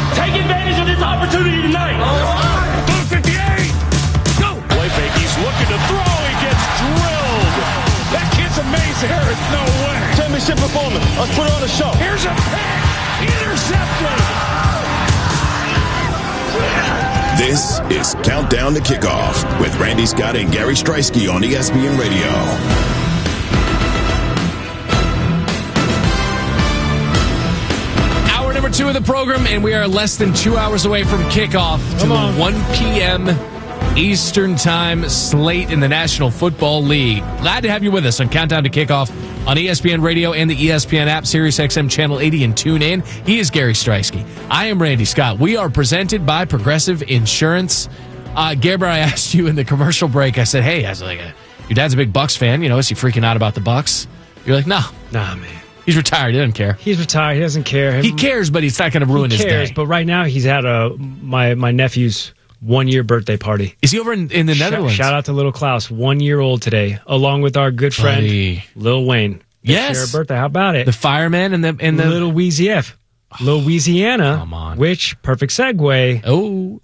Take advantage of this opportunity tonight. 58. Go. Play fake. He's looking to throw. He gets drilled. That kid's amazing. There is no way. Championship performance. Let's put on a show. Here's a pick. Intercepted. This is Countdown to Kickoff with Randy Scott and Gary Streisky on ESPN Radio. Hour number 2 of the program, and we are less than 2 hours away from kickoff to the 1 p.m. Eastern Time slate in the National Football League. Glad to have you with us on Countdown to Kickoff on ESPN Radio and the ESPN app, SiriusXM Channel 80, and tune in. He is Gary Streisky. I am Randy Scott. We are presented by Progressive Insurance. Gabriel, I asked you in the commercial break, I said, hey, your dad's a big Bucks fan. You know, is he freaking out about the Bucks? You're like, nah, man. He's retired. He doesn't care. He's retired. He doesn't care. He cares, but he's not going to ruin his day. But right now, he's at my nephew's 1-year birthday party. Is he over in the Netherlands? Shout out to little Klaus, 1 year old today, along with our good friend Lil Wayne. Yes, share a birthday. How about it? The fireman and the Little Wheezy F, Louisiana. Come on. Which perfect segue. Oh,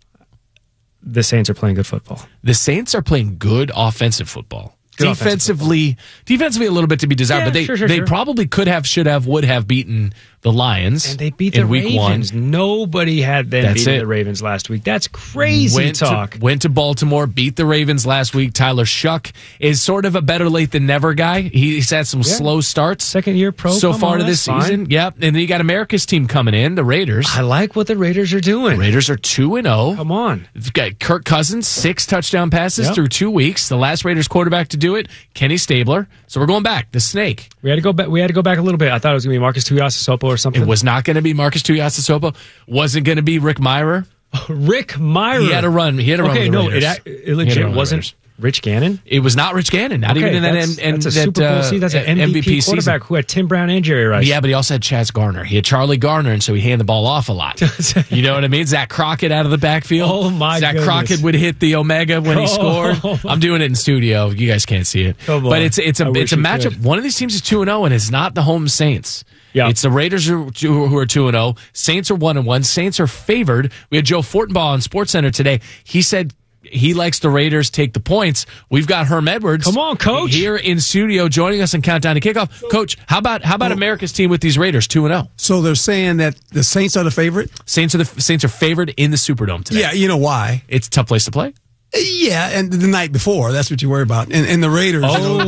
the Saints are playing good football. The Saints are playing good offensive football. Defensively, a little bit to be desired, but they probably could have, should have, would have beaten the Lions. And they beat the Ravens. Nobody had them beating the Ravens last week. That's crazy talk. Went to Baltimore, beat the Ravens last week. Tyler Shuck is sort of a better late than never guy. He's had some slow starts. Second-year pro so far to this season. Yep. And then you got America's team coming in, the Raiders. I like what the Raiders are doing. The Raiders are 2-0. Come on. You've got Kirk Cousins, 6 touchdown passes through 2 weeks. The last Raiders quarterback to do it, Kenny Stabler. So we're going back. The Snake. We had to go back a little bit. I thought it was going to be Marcus Tuiasosopo or something. It was not going to be Marcus Tuiasosopo. Wasn't going to be Rick Myrer. Rick Myrer. He had a run. With the Raiders. It legit wasn't Rich Gannon? It was not Rich Gannon. Not even in that's a Super Bowl season. That's an MVP quarterback who had Tim Brown and Jerry Rice. Yeah, but he also had Chaz Garner. He had Charlie Garner, and so he handed the ball off a lot. You know what I mean? Zach Crockett out of the backfield. Oh, my Zach goodness. Crockett would hit the Omega when he scored. I'm doing it in studio. You guys can't see it. But it's a matchup. Could. One of these teams is 2-0, and it's not the home Saints. Yeah. It's the Raiders who are 2-0. Saints are 1-1. Saints are favored. We had Joe Fortenbaugh on SportsCenter today. He said he likes the Raiders take the points. We've got Herm Edwards. Come on, Coach. Here in studio joining us in Countdown to Kickoff. Coach, how about America's team with these Raiders, 2-0? So they're saying that the Saints are the favorite? Saints are favored in the Superdome today. Yeah, you know why? It's a tough place to play. Yeah, and the night before, that's what you worry about. And the Raiders.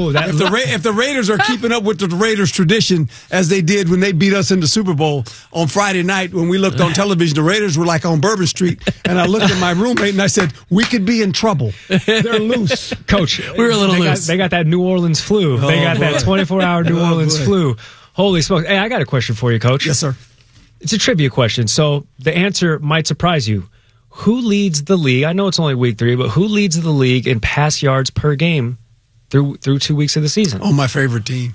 If the Raiders are keeping up with the Raiders tradition as they did when they beat us in the Super Bowl on Friday night when we looked on television, the Raiders were like on Bourbon Street, and I looked at my roommate and I said, we could be in trouble. They're loose. Coach, we were a little loose. They got that New Orleans flu. They got that 24-hour New Orleans flu. Holy smokes. Hey, I got a question for you, Coach. Yes, sir. It's a trivia question, so the answer might surprise you. Who leads the league? I know it's only week 3, but who leads the league in pass yards per game through 2 weeks of the season? Oh, my favorite team.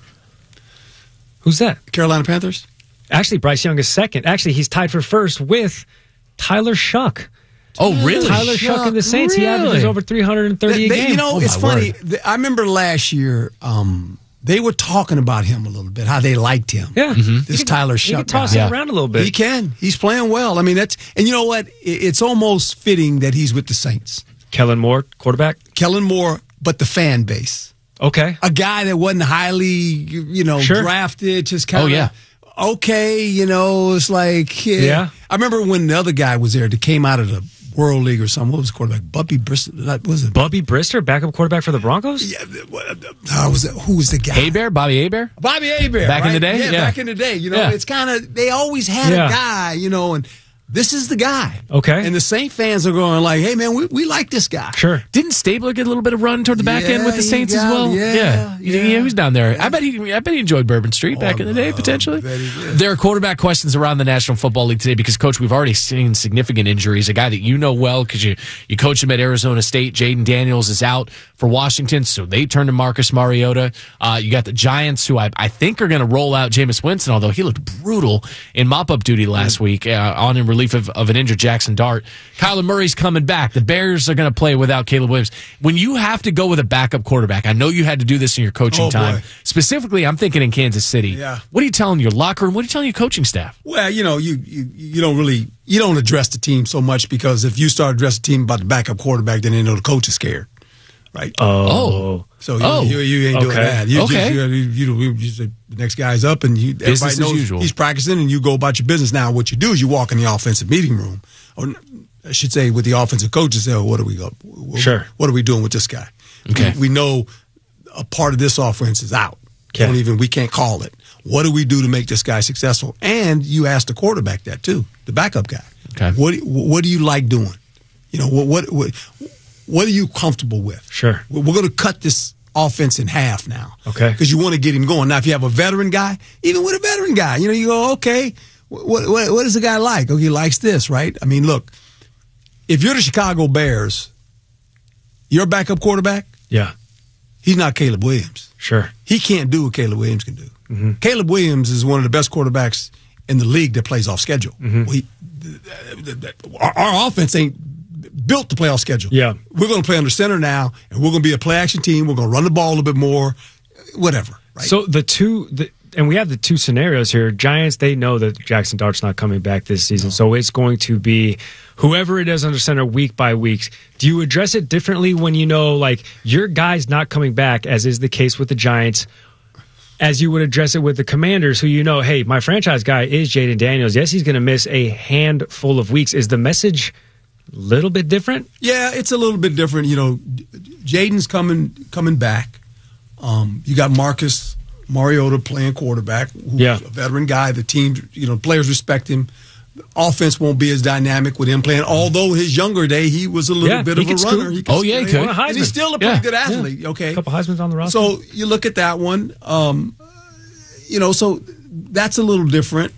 Who's that? Carolina Panthers. Actually, Bryce Young is second. Actually, he's tied for first with Tyler Shuck. Oh, really? Tyler Shuck and the Saints. Really? He averages over 330 a game. You know, it's funny. I remember last year, they were talking about him a little bit, how they liked him. Yeah. This Tyler Shuck. He can toss it around a little bit. He can. He's playing well. I mean, and you know what? It's almost fitting that he's with the Saints. Kellen Moore, quarterback? Kellen Moore, but the fan base. Okay. A guy that wasn't highly, drafted, just kind of, okay, it's like, yeah. I remember when the other guy was there that came out of the World League or something. What was the quarterback? Bubby Brister. Was it Bubby Brister, backup quarterback for the Broncos? Yeah. Who was the guy? Bobby Hebert? Bobby Hebert. Back in the day? Yeah, back in the day. It's kind of, they always had a guy, and this is the guy. Okay. And the Saint fans are going like, hey, man, we like this guy. Sure. Didn't Stabler get a little bit of run toward the back end with the Saints as well? Yeah, he was down there. I bet he enjoyed Bourbon Street back in the day, potentially. There are quarterback questions around the National Football League today because, Coach, we've already seen significant injuries. A guy that you know well because you coach him at Arizona State, Jaden Daniels, is out for Washington, so they turn to Marcus Mariota. You got the Giants, who I think are going to roll out Jameis Winston, although he looked brutal in mop-up duty last week on and relief of an injured Jackson Dart. Kyler Murray's coming back. The Bears are going to play without Caleb Williams. When you have to go with a backup quarterback, I know you had to do this in your coaching time. Boy. Specifically, I'm thinking in Kansas City. Yeah. What are you telling your locker room? What are you telling your coaching staff? Well, you don't address the team so much, because if you start addressing the team about the backup quarterback, then they know the coach is scared, right? Oh. So you ain't doing that. The next guy's up, and everybody knows usual. He's practicing, and you go about your business. Now, what you do is you walk in the offensive meeting room, or I should say with the offensive coach, and say, what are we doing with this guy? Okay. We know a part of this offense is out. Okay. We can't call it. What do we do to make this guy successful? And you ask the quarterback that too, the backup guy. Okay. What do you like doing? What are you comfortable with? Sure. We're going to cut this offense in half now. Okay. Because you want to get him going. Now, if you have a veteran guy, even with a veteran guy, you go, okay, what is the guy like? Okay, he likes this, right? I mean, look, if you're the Chicago Bears, your backup quarterback, Yeah. he's not Caleb Williams. Sure. He can't do what Caleb Williams can do. Mm-hmm. Caleb Williams is one of the best quarterbacks in the league that plays off schedule. Mm-hmm. Our offense ain't built to play off schedule. Yeah. We're going to play under center now, and we're going to be a play-action team. We're going to run the ball a little bit more, whatever. Right? So and we have the two scenarios here. Giants, they know that Jackson Dart's not coming back this season, so it's going to be whoever it is under center week by week. Do you address it differently when you know, like, your guy's not coming back, as is the case with the Giants, as you would address it with the Commanders, who you know, hey, my franchise guy is Jaden Daniels. Yes, he's going to miss a handful of weeks. Is the message a little bit different? Yeah, it's a little bit different. Jaden's coming back. You got Marcus Mariota playing quarterback, who's a veteran guy. The team, players respect him. The offense won't be as dynamic with him playing. Although his younger day, he was a little bit of a runner. He could. And he's still a pretty good athlete. Yeah. Okay, a couple Heisman's on the roster. So you look at that one. So that's a little different.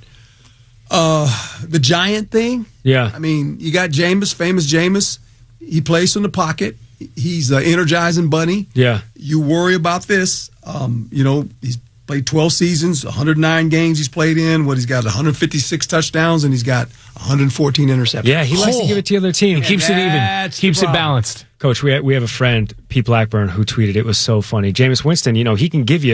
The Giant thing. Yeah. I mean, you got Jameis, famous Jameis. He plays from the pocket. He's an energizing bunny. Yeah. You worry about this. He's played 12 seasons, 109 games he's played in. He's got 156 touchdowns, and he's got 114 interceptions. Yeah, he likes to give it to the other team. Keeps it even. Keeps it balanced. Coach, we have a friend, Pete Blackburn, who tweeted, it was so funny. Jameis Winston, he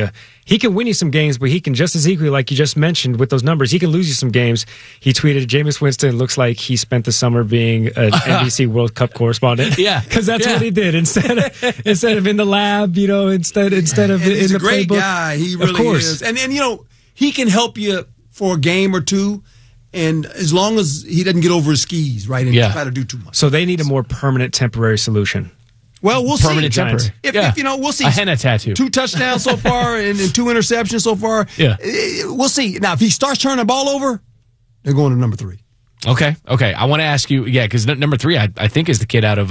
can win you some games, but he can just as equally, like you just mentioned with those numbers, he can lose you some games. He tweeted, Jameis Winston looks like he spent the summer being an NBC World Cup correspondent. Yeah. Because that's what he did. Instead of in the lab, instead of in the playbook. He's a great guy. He really is. And he can help you for a game or two. And as long as he doesn't get over his skis, right, and try to do too much. So they need a more permanent, temporary solution. Well, we'll permanent see. Temporary. If we'll see. A henna tattoo. 2 touchdowns so far and 2 interceptions so far. Yeah. We'll see. Now, if he starts turning the ball over, they're going to number 3. Okay. I want to ask you, because number 3, I think, is the kid out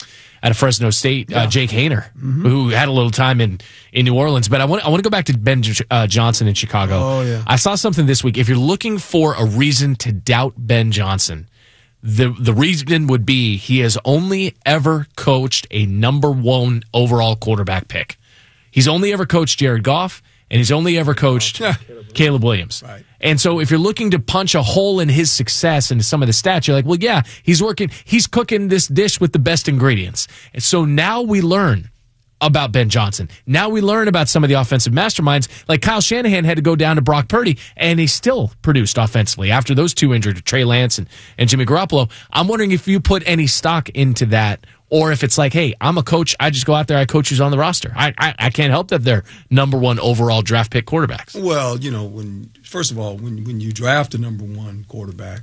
of Fresno State, Jake Haener, who had a little time in New Orleans. But I want to go back to Ben Johnson in Chicago. Oh, yeah. I saw something this week. If you're looking for a reason to doubt Ben Johnson, the reason would be he has only ever coached a number 1 overall quarterback pick. He's only ever coached Jared Goff, and he's only ever coached Caleb Williams. Right. And so if you're looking to punch a hole in his success and some of the stats, you're like, well, yeah, he's cooking this dish with the best ingredients. And so now we learn about Ben Johnson. Now we learn about some of the offensive masterminds. Like Kyle Shanahan had to go down to Brock Purdy, and he still produced offensively after those 2 injured, Trey Lance and Jimmy Garoppolo. I'm wondering if you put any stock into that, or if it's like, hey, I'm a coach, I just go out there, I coach who's on the roster. I can't help that they're number 1 overall draft pick quarterbacks. Well, first of all, when you draft a number 1 quarterback,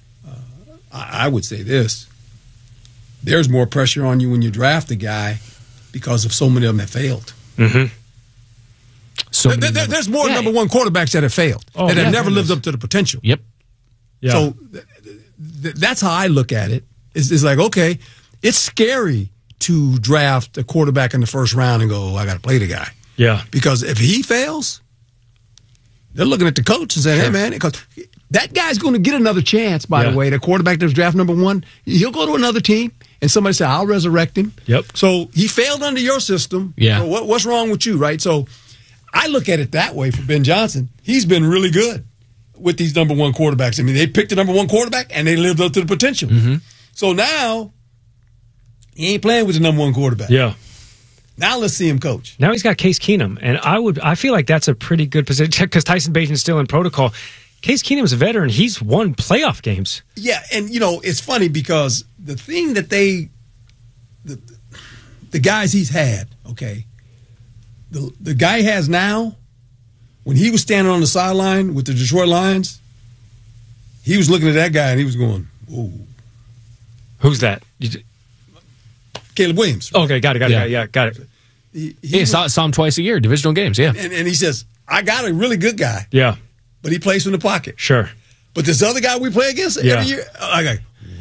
I would say this. There's more pressure on you when you draft a guy because of so many of them have failed. Mm-hmm. There's more number 1 quarterbacks that have failed, that have never lived up to the potential. Yep. Yeah. So that's how I look at it. It's like, okay, it's scary to draft a quarterback in the first round and go, I got to play the guy. Yeah. Because if he fails, they're looking at the coach and saying, hey, man, because that guy's going to get another chance, by the way. The quarterback that was drafted number 1, he'll go to another team, and somebody say, I'll resurrect him. Yep. So he failed under your system. Yeah. So what's wrong with you, right? So I look at it that way for Ben Johnson. He's been really good. with these number one quarterbacks. I mean, they picked the number one quarterback, and they lived up to the potential. Mm-hmm. So now, he ain't playing with the number one quarterback. Yeah. Now let's see him coach. Now he's got Case Keenum, and I feel like that's a pretty good position because Tyson Bagent's still in protocol. Case Keenum's a veteran. He's won playoff games. Yeah, and, it's funny because the thing that the guys he's had, okay, the guy he has now, when he was standing on the sideline with the Detroit Lions, he was looking at that guy and he was going, whoa. Who's that? Caleb Williams. Right? Okay, got it. Yeah, got it. He saw him twice a year, divisional games, yeah. And he says, I got a really good guy. Yeah. But he plays from the pocket. Sure. But this other guy we play against every year, I go,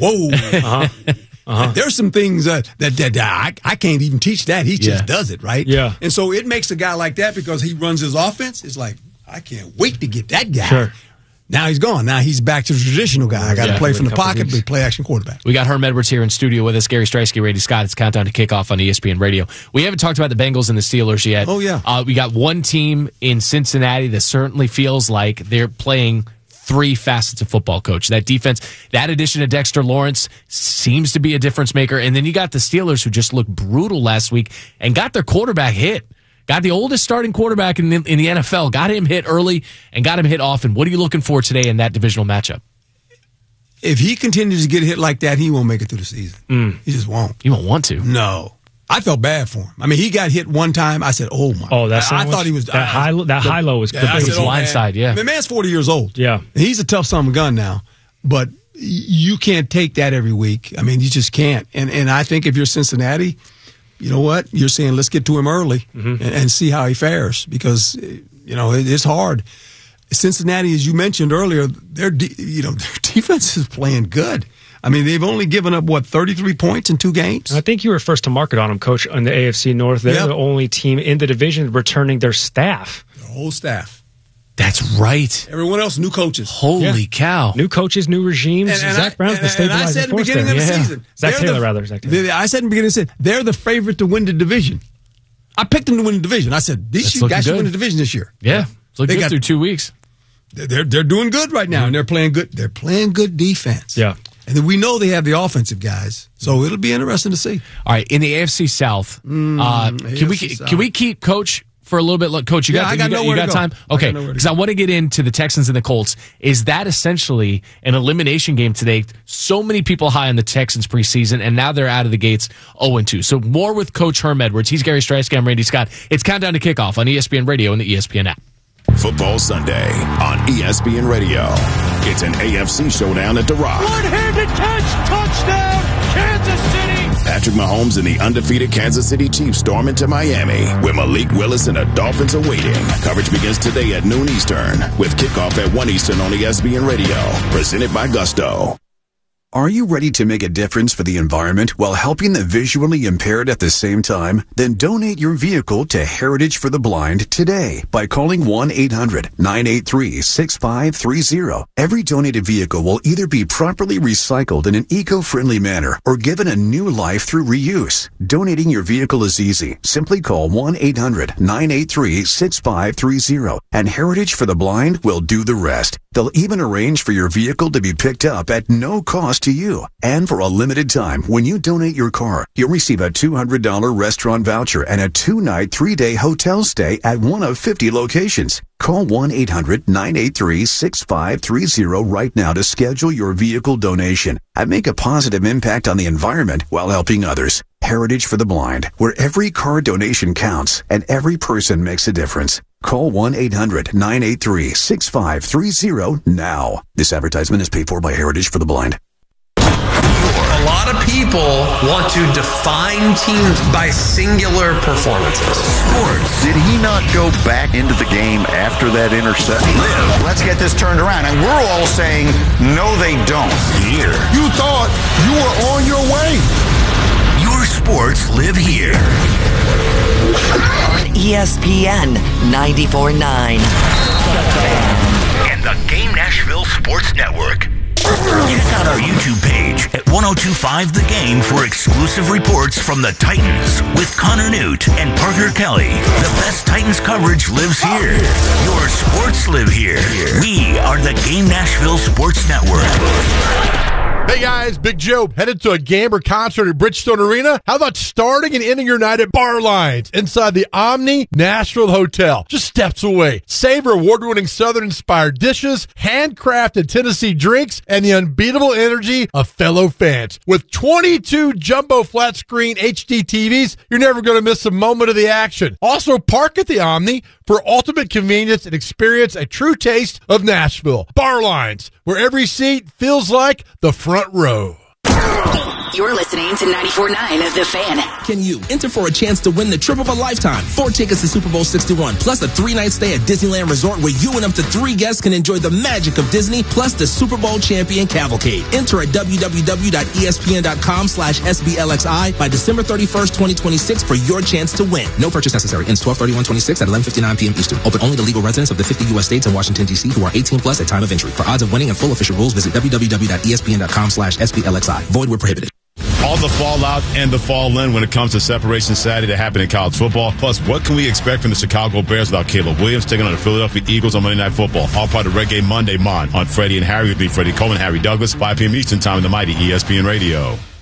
whoa. There's some things that I can't even teach that. He just does it, right? Yeah. And so it makes a guy like that because he runs his offense. It's like, I can't wait to get that guy. Sure. Now he's gone. Now he's back to the traditional guy. I got to play from the pocket, but play action quarterback. We got Herm Edwards here in studio with us. Gary Streisky, Randy Scott. It's Countdown to Kickoff on ESPN Radio. We haven't talked about the Bengals and the Steelers yet. Oh, yeah. We got one team in Cincinnati that certainly feels like they're playing three facets of football, coach. That defense, that addition of Dexter Lawrence seems to be a difference maker. And then you got the Steelers who just looked brutal last week and got their quarterback hit. Got the oldest starting quarterback in the NFL. Got him hit early and got him hit often. What are you looking for today in that divisional matchup? If he continues to get hit like that, he won't make it through the season. He just won't. You won't want to. No. I felt bad for him. I mean, he got hit one time. I said, "Oh my!" Oh, that's I thought he was that high-low was the biggest blindside. Yeah, the man's 40 years old. Yeah, he's a tough son of a gun now, but you can't take that every week. I mean, you just can't. And I think if you're Cincinnati, you know what? You're saying let's get to him early and see how he fares because it's hard. Cincinnati, as you mentioned earlier, their defense is playing good. I mean, they've only given up, 33 points in 2 games? I think you were first to market on them, Coach, on the AFC North. They're the only team in the division returning their staff. Their whole staff. That's right. Everyone else, new coaches. Holy cow. New coaches, new regimes. Zach Brown's the stabilizing I said at the force beginning there. of the season. Zach Taylor. I said in the beginning of the season, they're the favorite to win the division. I picked them to win the division. I said, these guys should win the division this year. Yeah. It's looking good through 2 weeks. They're doing good right now, and they're playing good. They're playing good defense. Yeah. And then we know they have the offensive guys, so it'll be interesting to see. All right, in the AFC South, can we keep Coach for a little bit? Look, Coach, you got time? Okay, because I want to get into the Texans and the Colts. Is that essentially an elimination game today? So many people high on the Texans preseason, and now they're out of the gates 0-2. So more with Coach Herm Edwards. He's Gary Streisky. I'm Randy Scott. It's Countdown to Kickoff on ESPN Radio and the ESPN app. Football Sunday on ESPN Radio. It's an AFC showdown at The Rock. One-handed catch, touchdown, Kansas City. Patrick Mahomes and the undefeated Kansas City Chiefs storm into Miami, where Malik Willis and the Dolphins are waiting. Coverage begins today at noon Eastern, with kickoff at 1 Eastern on ESPN Radio. Presented by Gusto. Are you ready to make a difference for the environment while helping the visually impaired at the same time? Then donate your vehicle to Heritage for the Blind today by calling 1-800-983-6530. Every donated vehicle will either be properly recycled in an eco-friendly manner or given a new life through reuse. Donating your vehicle is easy. Simply call 1-800-983-6530 and Heritage for the Blind will do the rest. They'll even arrange for your vehicle to be picked up at no cost to you. And for a limited time, when you donate your car, you'll receive a $200 restaurant voucher and a 2-night, 3-day hotel stay at one of 50 locations. Call 1-800-983-6530 right now to schedule your vehicle donation and make a positive impact on the environment while helping others. Heritage for the Blind, where every car donation counts and every person makes a difference. Call 1-800-983-6530 now. This advertisement is paid for by Heritage for the Blind. A lot of people want to define teams by singular performances. Sports. Did he not go back into the game after that interception? Let's get this turned around. And we're all saying, no, they don't. Here. You thought you were on your way. Your sports live here. On ESPN 94.9. And the Game Nashville Sports Network. Check out our YouTube page at 102.5 The Game for exclusive reports from the Titans with Connor Newt and Parker Kelly. The best Titans coverage lives here. Your sports live here. We are the Game Nashville Sports Network. Hey guys, Big Joe, headed to a game or concert at Bridgestone Arena? How about starting and ending your night at Bar Lines inside the Omni Nashville Hotel, just steps away? Savor award-winning Southern-inspired dishes, handcrafted Tennessee drinks, and the unbeatable energy of fellow fans. With 22 jumbo flat-screen HD TVs, you're never going to miss a moment of the action. Also, park at the Omni for ultimate convenience and experience a true taste of Nashville. Bar Lines, where every seat feels like the front row. You're listening to 94.9 The Fan. Can you enter for a chance to win the trip of a lifetime? 4 tickets to Super Bowl 61, plus a 3-night stay at Disneyland Resort where you and up to 3 guests can enjoy the magic of Disney, plus the Super Bowl champion cavalcade. Enter at www.espn.com/SBLXI by December 31st, 2026 for your chance to win. No purchase necessary. Ends 12/31/26 at 11:59 p.m. Eastern. Open only to legal residents of the 50 U.S. states and Washington, D.C. who are 18 plus at time of entry. For odds of winning and full official rules, visit www.espn.com/SBLXI. Void where prohibited. All the fallout and the fall in when it comes to Separation Saturday that happened in college football. Plus, what can we expect from the Chicago Bears without Caleb Williams taking on the Philadelphia Eagles on Monday Night Football? All part of Reggae Monday Mon on Freddie and Harry with me, Freddie Coleman, Harry Douglas, 5 p.m. Eastern Time in the mighty ESPN Radio.